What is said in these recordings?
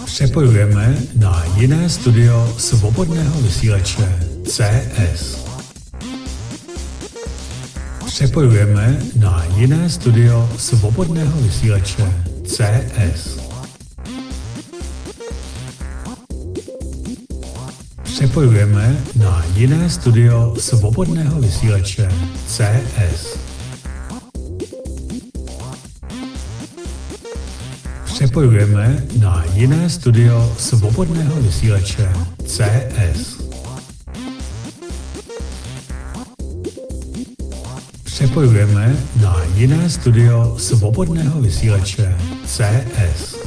Přepojujeme na jiné studio svobodného vysílače CS. Přepojujeme na jiné studio svobodného vysílače CS. Přepojujeme na jiné studio svobodného vysílače CS. Přepojujeme na jiné studio svobodného vysílače CS. Přepojujeme na jiné studio svobodného vysílače CS.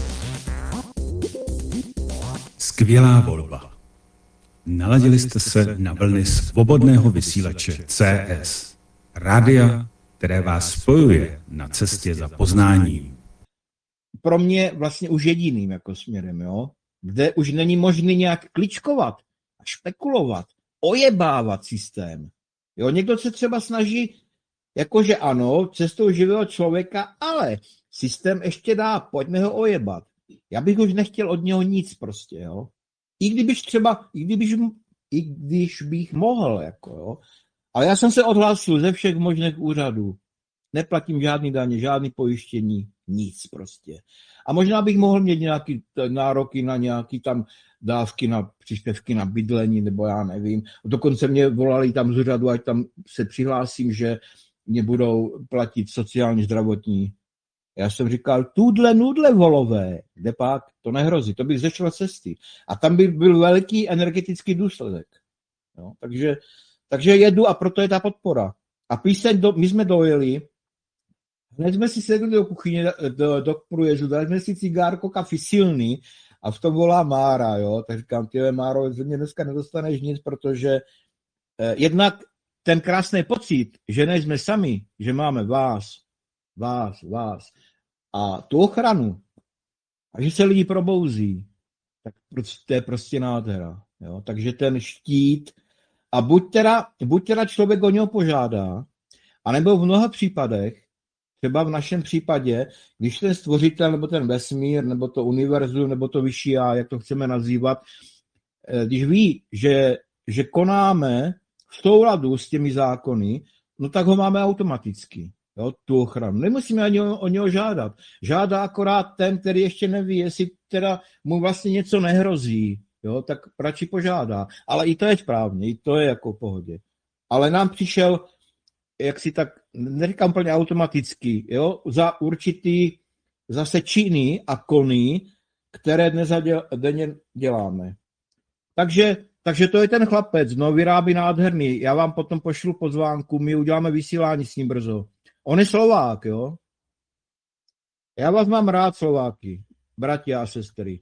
Skvělá volba. Naladili jste se na vlny svobodného vysílače CS. Rádia, které vás spojuje na cestě za poznáním. Pro mě vlastně už jediným jako směrem, jo? Kde už není možný nějak kličkovat, špekulovat, ojebávat systém. Jo? Někdo se třeba snaží, jakože ano, cestou živého člověka, ale systém ještě dá, pojďme ho ojebat. Já bych už nechtěl od něho nic prostě, jo? I když bych mohl, jako, jo? Ale já jsem se odhlásil ze všech možných úřadů. Neplatím žádný daně, žádný pojištění, nic prostě. A možná bych mohl mít nějaký nároky na nějaký tam dávky na příspěvky na bydlení, nebo já nevím. Dokonce mě volali tam z úřadu, ať tam se přihlásím, že mě budou platit sociální, zdravotní. Já jsem říkal, nudle volové, kde pak, to nehrozí, to bych zešel cesty. A tam by byl veliký energetický důsledek. Jo? Takže jedu a proto je ta podpora. A píseň, my jsme dojeli, hned jsme si sedli do kuchyně, do průjezu, dali jsme si cigárko, kafe silný a v tom volá Mára, jo, tak říkám, tyhle Máro, ze mě dneska nedostaneš nic, protože jednak ten krásný pocit, že nejsme sami, že máme vás a tu ochranu a že se lidi probouzí, tak to je prostě nádhera, jo, takže ten štít a buď teda člověk o něho požádá, anebo v mnoha případech, třeba v našem případě, když ten stvořitel, nebo ten vesmír, nebo to univerzum, nebo to vyšší já, jak to chceme nazývat, když ví, že konáme v souladu s těmi zákony, no tak ho máme automaticky, jo, tu ochranu. Nemusíme ani o něho žádat. Žádá akorát ten, který ještě neví, jestli teda mu vlastně něco nehrozí, jo, tak radši požádá. Ale i to je správně, i to je jako v pohodě. Ale nám přišel, jak si tak, neříkám úplně automaticky, jo, za určitý zase činy a kony, které dnes denně děláme. Takže to je ten chlapec, no, vyrábí nádherný. Já vám potom pošlu pozvánku, my uděláme vysílání s ním brzo. On je Slovák, jo. Já vás mám rád, Slováky, bratia a sestry.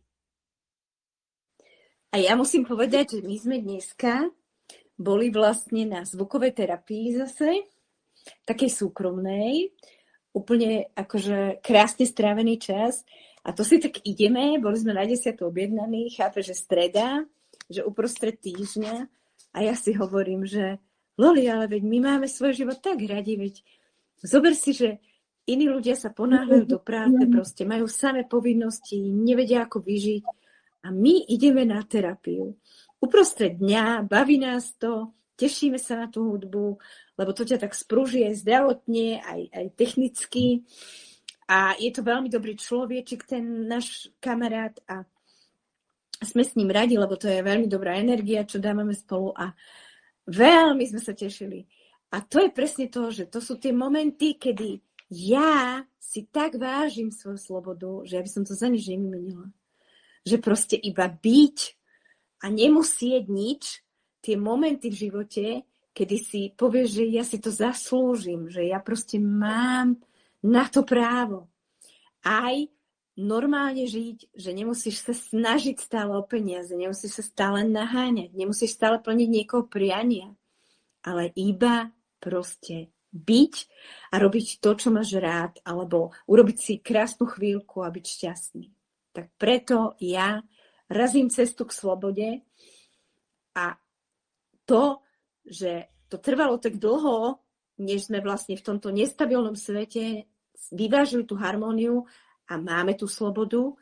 A ja musím povedať, že my sme dneska boli vlastne na zvukovej terapii zase, takej súkromnej, úplne akože krásne strávený čas. A to si tak ideme, boli sme na 10. objednaní, chápe, že streda, že uprostred týždňa. A ja si hovorím, že Loli, ale veď my máme svoj život tak radi, veď zober si, že iní ľudia sa ponáhľajú do práce, proste majú samé povinnosti, nevedia ako vyžiť. A my ideme na terapiu. Uprostred dňa, baví nás to, tešíme sa na tú hudbu, lebo to ťa tak sprúži aj zdravotne, aj technicky. A je to veľmi dobrý človečik, ten náš kamarát, a sme s ním radi, lebo to je veľmi dobrá energia, čo dávame spolu, a veľmi sme sa tešili. A to je presne to, že to sú tie momenty, kedy ja si tak vážim svoju slobodu, že ja by som to za nič nevymenila. Že proste iba byť a nemusieť nič, tie momenty v živote, kedy si povieš, že ja si to zaslúžim, že ja proste mám na to právo. Aj normálne žiť, že nemusíš sa snažiť stále o peniaze, nemusíš sa stále naháňať, nemusíš stále plniť niekoho priania, ale iba proste byť a robiť to, čo máš rád, alebo urobiť si krásnu chvíľku a byť šťastný. Tak preto ja razím cestu k slobode a to, že to trvalo tak dlho, než sme vlastne v tomto nestabilnom svete vyvážili tú harmóniu a máme tú slobodu,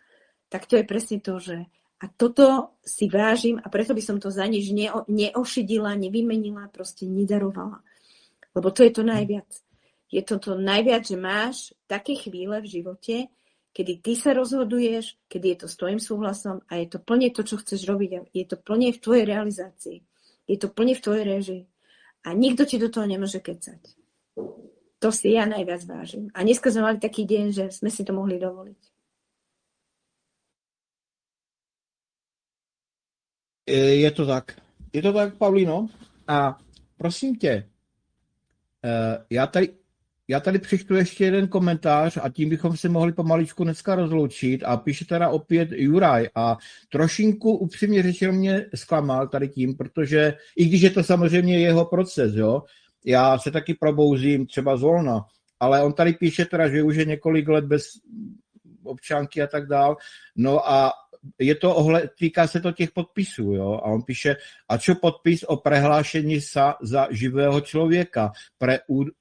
tak to je presne to, že a toto si vážim a preto by som to za nič neošidila, nevymenila, proste nedarovala. Lebo to je to najviac. Je to najviac, že máš také chvíle v živote, kedy ty sa rozhoduješ, kedy je to s tvojim súhlasom a je to plne to, čo chceš robiť a je to plne v tvojej realizácii. Je to plne v tvojej réžii. A nikto ti do toho nemôže kecať. To si ja najviac vážim. A dneska sme mali taký deň, že sme si to mohli dovoliť. Je to tak. Je to tak, Pavlíno. A prosím tě, já tady přečtu ještě jeden komentář a tím bychom se mohli pomaličku dneska rozloučit a píše teda opět Juraj a trošinku upřímně řečeno mě zklamal tady tím, protože i když je to samozřejmě jeho proces, jo, já se taky probouzím třeba zvolna, ale on tady píše teda, že už je několik let bez občanky a tak dál, no a týká se to těch podpisů, jo, a on píše, a čo podpis o prehlášení sa za živého člověka pre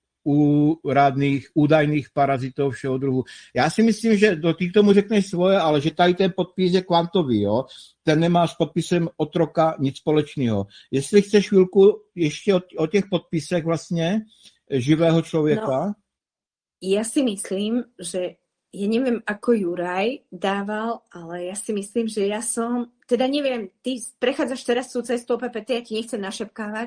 údajných parazitů všeho druhu. Já si myslím, že ty k tomu řekneš svoje, ale že tady ten podpis je kvantový, jo? Ten nemá s podpisem otroka nic společného. Jestli chceš chvilku ještě o těch podpisech vlastně živého člověka. No, ja si myslím, že ja neviem, ako Juraj dával, ale ja si myslím, že ja som, teda neviem, ty prechádzaš teraz tú cestou PPT, ja ti nechcem našepkávať,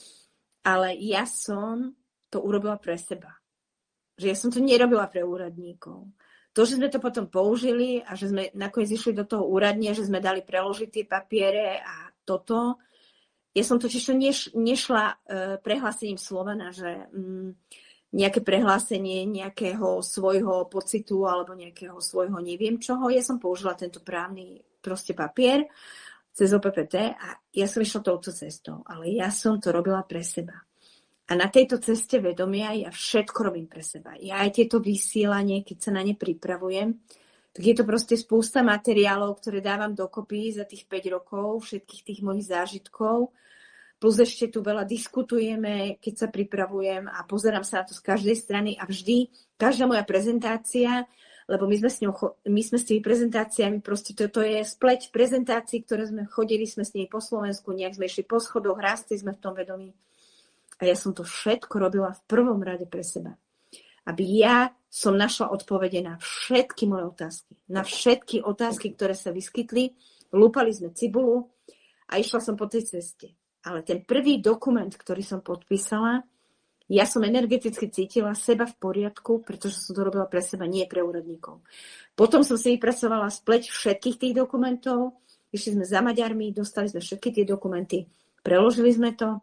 ale ja som to urobila pre seba. Že ja som to nerobila pre úradníkov. To, že sme to potom použili a že sme nakoniec išli do toho úradne, že sme dali preložiť tie papiere a toto, ja som totiž nešla prehlásením Slovana, že nejaké prehlásenie nejakého svojho pocitu alebo nejakého svojho neviem čoho. Ja som použila tento právny proste papier cez OPPT a ja som išla touto cestou, ale ja som to robila pre seba. A na tejto ceste vedomia ja všetko robím pre seba. Ja aj tieto vysielanie, keď sa na ne pripravujem, tak je to proste spústa materiálov, ktoré dávam dokopy za tých 5 rokov, všetkých tých mojich zážitkov. Plus ešte tu veľa diskutujeme, keď sa pripravujem a pozerám sa na to z každej strany a vždy, každá moja prezentácia, lebo my sme s tými prezentáciami, proste toto je spleť prezentácií, ktoré chodili sme s nimi po Slovensku, nejak sme išli po schodoch, rástli sme v tom vedomí. A ja som to všetko robila v prvom rade pre seba. Aby ja som našla odpovede na všetky moje otázky. Na všetky otázky, ktoré sa vyskytli. Lúpali sme cibulu a išla som po tej ceste. Ale ten prvý dokument, ktorý som podpísala, ja som energeticky cítila seba v poriadku, pretože som to robila pre seba, nie pre úradníkov. Potom som si vypracovala spleť všetkých tých dokumentov, išli sme za Maďarmi, dostali sme všetky tie dokumenty, preložili sme to,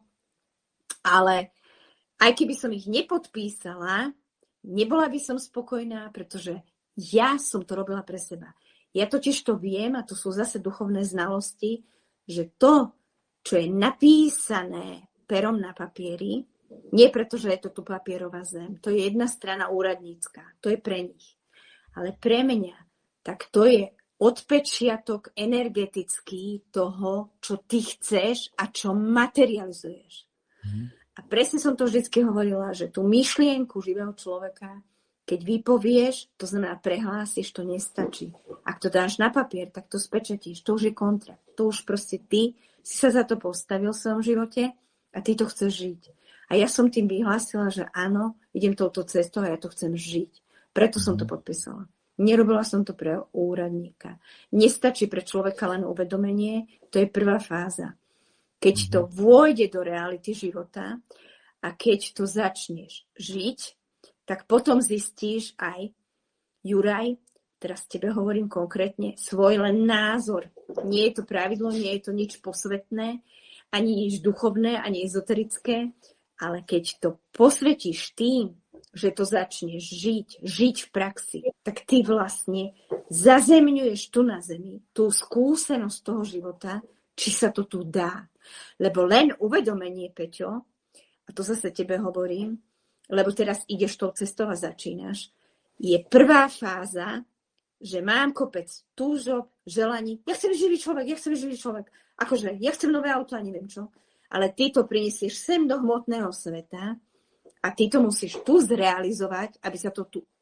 ale aj keby som ich nepodpísala, nebola by som spokojná, pretože ja som to robila pre seba. Ja totiž to viem, a to sú zase duchovné znalosti, že to, čo je napísané perom na papieri, nie preto, že je to tu papierová zem, to je jedna strana úradnícka, to je pre nich. Ale pre mňa, tak to je odpečiatok energetický toho, čo ty chceš a čo materializuješ. A presne som to vždycky hovorila, že tú myšlienku živého človeka, keď vypovieš, to znamená prehlásiš, to nestačí. Ak to dáš na papier, tak to spečetíš, to už je kontrakt. To už proste ty si sa za to postavil v svojom živote a ty to chceš žiť. A ja som tým vyhlásila, že áno, idem touto cestou a ja to chcem žiť. Preto som to podpísala. Nerobila som to pre úradníka. Nestačí pre človeka len uvedomenie, to je prvá fáza. Keď to vôjde do reality života a keď to začneš žiť, tak potom zistíš aj, Juraj, teraz tebe hovorím konkrétne, svoj len názor. Nie je to pravidlo, nie je to nič posvetné, ani nič duchovné, ani ezoterické, ale keď to posvetíš tým, že to začneš žiť v praxi, tak ty vlastne zazemňuješ tu na zemi tú skúsenosť toho života, či sa to tu dá. Lebo len uvedomenie, Peťo, a to zase tebe hovorím, lebo teraz ideš tou cestou a začínaš, je prvá fáza, že mám kopec túžob, želaní. Ja chcem živý človek. Akože, ja chcem nové auto a neviem čo. Ale ty to prinesieš sem do hmotného sveta a ty to musíš tu zrealizovať, aby sa to tu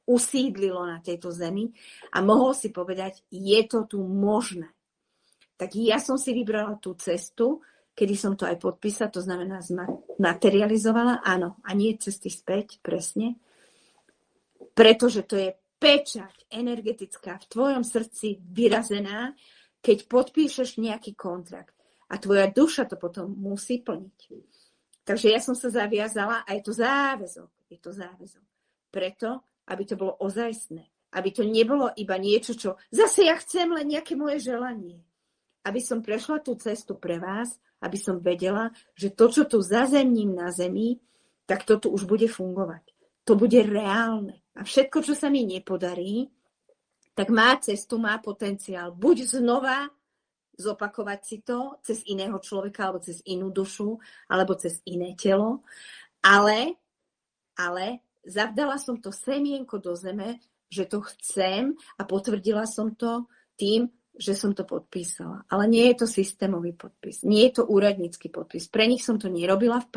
usídlilo na tejto zemi a mohol si povedať, je to tu možné. Tak ja som si vybrala tú cestu, kedy som to aj podpísala, to znamená materializovala, áno, a nie cesty späť, presne, pretože to je pečať energetická v tvojom srdci vyrazená, keď podpíšeš nejaký kontrakt a tvoja duša to potom musí plniť. Takže ja som sa zaviazala a je to záväzok. Preto, aby to bolo ozajstné, aby to nebolo iba niečo, čo zase ja chcem len nejaké moje želanie. Aby som prešla tú cestu pre vás, aby som vedela, že to, čo tu zazemním na zemi, tak to tu už bude fungovať. To bude reálne. A všetko, čo sa mi nepodarí, tak má cestu, má potenciál. Buď znova zopakovať si to cez iného človeka, alebo cez inú dušu, alebo cez iné telo. Ale zavdala som to semienko do zeme, že to chcem a potvrdila som to tým, že som to podpísala. Ale nie je to systémový podpis. Nie je to úradnícky podpis. Pre nich som to nerobila v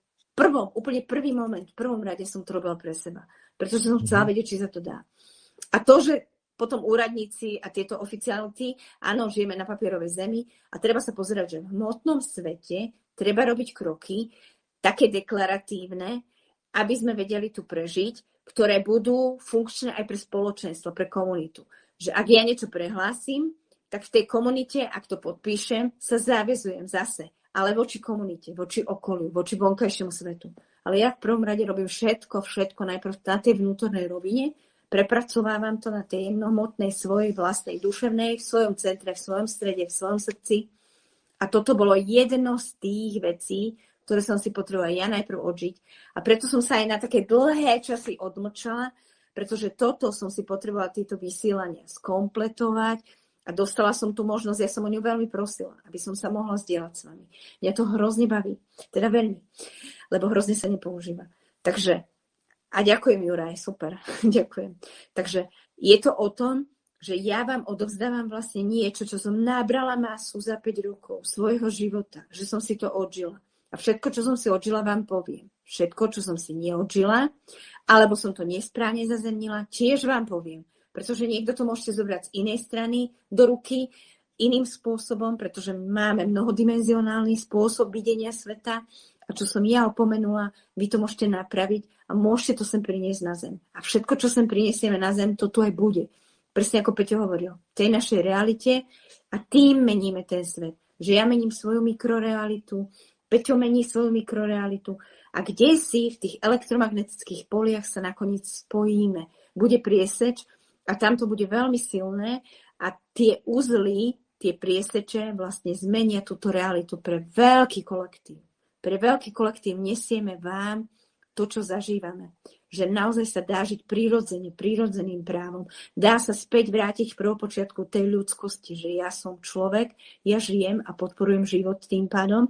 úplne prvý moment, v prvom rade som to robila pre seba. Pretože som chcela vedieť, či sa to dá. A to, že potom úradníci a tieto oficiálky, áno, žijeme na papierovej zemi a treba sa pozerať, že v hmotnom svete treba robiť kroky také deklaratívne, aby sme vedeli tu prežiť, ktoré budú funkčné aj pre spoločenstvo, pre komunitu. Že ak ja niečo prehlásim, tak v tej komunite, ak to podpíšem, sa zaväzujem zase, ale voči komunite, voči okoliu, voči vonkajšiemu svetu. Ale ja v prvom rade robím všetko najprv na tej vnútornej rovine, prepracovávam to na tej jemnohmotnej svojej vlastnej duševnej, v svojom centre, v svojom strede, v svojom srdci. A toto bolo jedno z tých vecí, ktoré som si potrebovala ja najprv odžiť. A preto som sa aj na také dlhé časy odmlčala, pretože toto som si potrebovala tieto vysielania skompletovať a dostala som tú možnosť, ja som o ňu veľmi prosila, aby som sa mohla zdieľať s vami. Mňa to hrozne baví, teda veľmi, lebo hrozne sa nepoužíva. Takže, a ďakujem Juraj, super, ďakujem. Takže je to o tom, že ja vám odovzdávam vlastne niečo, čo som nabrala masu za 5 rokov svojho života, že som si to odžila. A všetko, čo som si odžila, vám poviem. Všetko, čo som si neodžila, alebo som to nesprávne zazemnila, tiež vám poviem. Pretože niekto to môžete zobrať z inej strany do ruky iným spôsobom, pretože máme mnohodimenzionálny spôsob videnia sveta a čo som ja opomenula, vy to môžete napraviť a môžete to sem priniesť na zem. A všetko, čo sem prinesieme na zem, to tu aj bude. Presne ako Peťo hovoril, v tej našej realite a tým meníme ten svet. Že ja mením svoju mikrorealitu, Peťo mení svoju mikrorealitu a kde si v tých elektromagnetických poliach sa nakoniec spojíme. Bude prieseč a tam to bude veľmi silné a tie uzly, tie prieseče vlastne zmenia túto realitu pre veľký kolektív. Pre veľký kolektív nesieme vám to, čo zažívame. Že naozaj sa dá žiť prirodzene, prirodzeným právom. Dá sa späť vrátiť k prvopočiatku tej ľudskosti, že ja som človek, ja žijem a podporujem život tým pádom.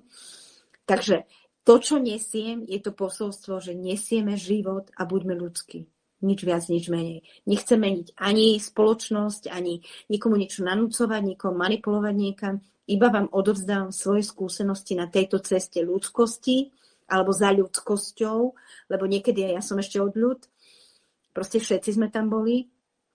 Takže to, čo nesiem, je to posolstvo, že nesieme život a buďme ľudskí. Nič viac, nič menej. Nechcem meniť ani spoločnosť, ani nikomu niečo nanúcovať, nikomu manipulovať niekam. Iba vám odovzdávam svoje skúsenosti na tejto ceste ľudskosti alebo za ľudskosťou, lebo niekedy aj ja som ešte od ľud. Proste všetci sme tam boli.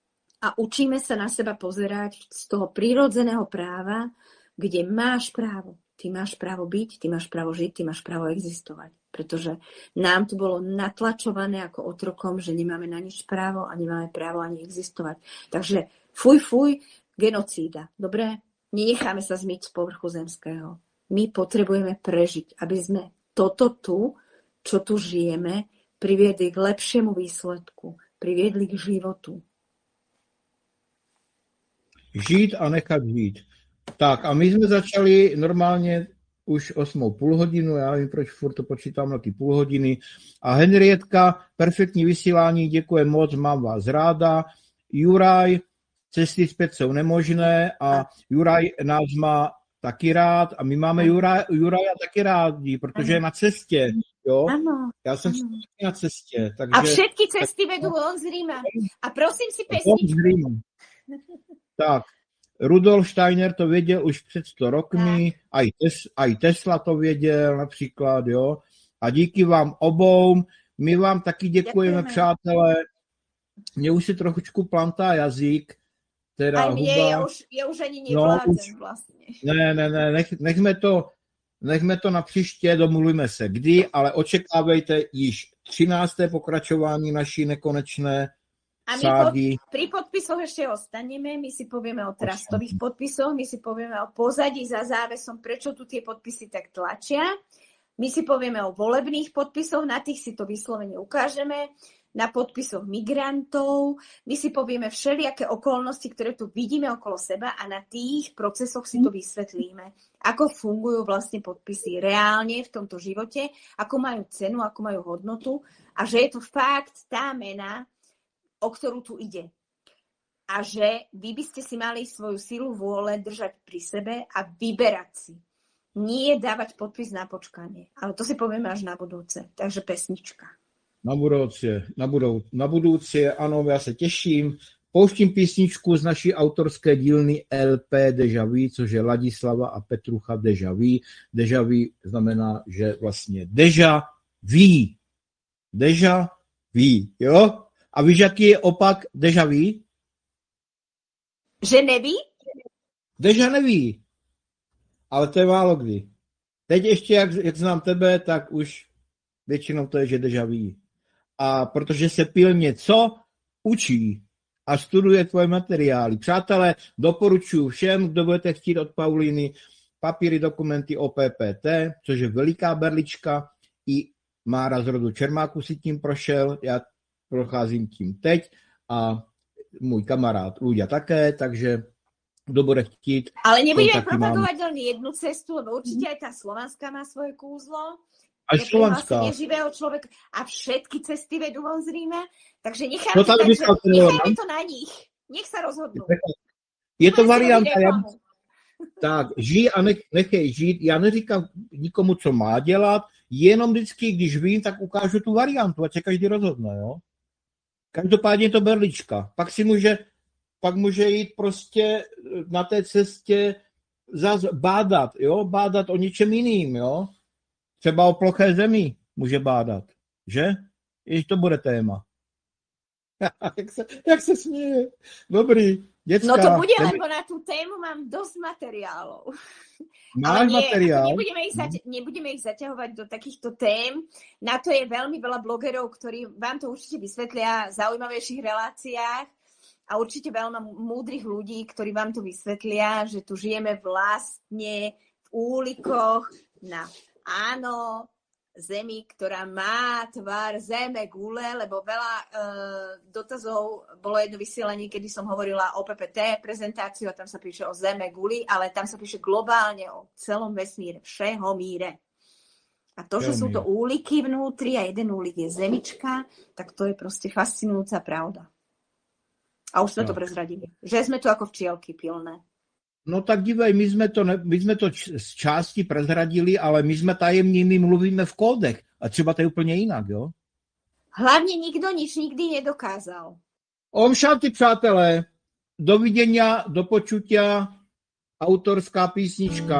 A učíme sa na seba pozerať z toho prírodzeného práva, kde máš právo. Ty máš právo byť, ty máš právo žiť, ty máš právo existovať. Pretože nám tu bolo natlačované ako otrokom, že nemáme na nič právo a nemáme právo ani existovať. Takže fuj, genocída. Dobre? Nenecháme sa zmyť z povrchu zemského. My potrebujeme prežiť, aby sme toto tu, čo tu žijeme, priviedli k lepšiemu výsledku. Priviedli k životu. Žít a nechat žít. Tak a my jsme začali normálně už 8,5 hodinu, já nevím, proč furt to počítám na ty půl hodiny. A Henrietka, perfektní vysílání, děkuji moc, mám vás ráda. Juraj, cesty zpět jsou nemožné a Juraj nás má taky rád a my máme Juraja taky rádi, protože je na cestě. Jo? Ano. Já jsem taky na cestě. Takže, a všetky cesty vedú von z Ríma. A prosím si pesničku. Tak. Rudolf Steiner to věděl už před 100 rokmi, aj Tesla to věděl například, jo. A díky vám obou, my vám taky děkujeme, přátelé. Mně už si trochu plantá jazyk, teda Aj mne, huba. ja už ani nevládzem vlastne. Ne, nechme to na příště, domluvíme se kdy, ale očekávejte již 13. pokračování naší nekonečné A my ságy. pri podpisoch ešte ostaneme, my si povieme o trastových podpisoch, my si povieme o pozadí za závesom, prečo tu tie podpisy tak tlačia. My si povieme o volebných podpisoch, na tých si to vyslovene ukážeme, na podpisoch migrantov, my si povieme všelijaké okolnosti, ktoré tu vidíme okolo seba a na tých procesoch si to vysvetlíme. Ako fungujú vlastne podpisy reálne v tomto živote, ako majú cenu, ako majú hodnotu a že je to fakt tá mena, o ktorú tu ide. A že vy by ste si mali svoju silu vôle držať pri sebe a vyberať si. Nie dávať podpis na počkanie. Ale to si povieme až na budúce. Takže pesnička. Na budoucí, ano, já se těším. Pouštím písničku z naší autorské dílny LP Deja Vu, což je Ladislava a Petrucha Deja Vu. Deja Vu znamená, že vlastně Deja Vu. Deja Vu, jo? A víš, jaký je opak Deja Vu? Že neví? Deja neví. Ale to je málo kdy. Teď ještě, jak znám tebe, tak už většinou to je, že Deja Vu. A protože se pilně co učí a studuje tvoje materiály. Přátelé, doporučuji všem, kdo budete chtít od Paulíny papíry, dokumenty o PPT, což je veliká berlička. I Mára z rodu Čermáku si tím prošel, já procházím tím teď a můj kamarád Luďa také, takže kdo bude chtít. Ale nebudeme propagovať len jednu cestu, lebo určite aj tá slovanská má svoje kúzlo. Aj slovanská. Neživého človeka a všetky cesty vedú von z Ríma, takže nechajme to na nich. Nech sa rozhodnú. Je to varianta. Tak, žij a nechej žít. Já neříkám nikomu, co má dělat, jenom vždycky, když vím, tak ukážu tu variantu, ať se každý rozhodne, jo. Každopádně je to berlička. Pak může jít prostě na té cestě zase bádat, jo, bádat o něčem jiným, jo. Třeba o ploché zemi může bádat, že? Jež to bude téma. jak se směje. Dobrý, děcka. No to bude, lebo na tú tému mám dosť materiálov. Máš materiál? Nebudeme ich zaťahovať do takýchto tém. Na to je veľmi veľa blogerov, ktorí vám to určite vysvetlia v zaujímavejších reláciách a určite veľmi múdrych ľudí, ktorí vám to vysvetlia, že tu žijeme vlastne v úlikoch na áno, zemi, ktorá má tvar zeme gule, lebo veľa dotazov bolo jedno vysielanie, kedy som hovorila o PPT prezentáciu a tam sa píše o zeme guli, ale tam sa píše globálne o celom vesmíre, všeho míre. A to, že sú to úliky vnútri a jeden úlik je zemička, tak to je proste fascinujúca pravda. A už sme to prezradili. Že sme tu ako včielky pilné. No tak dívej, my jsme to z části prezradili, ale my jsme tajemnými mluvíme v kódech. A třeba to je úplně jinak, jo? Hlavně nikdo nič nikdy nedokázal. Šanty, přátelé. Dovidenia, do počutia. Autorská písnička.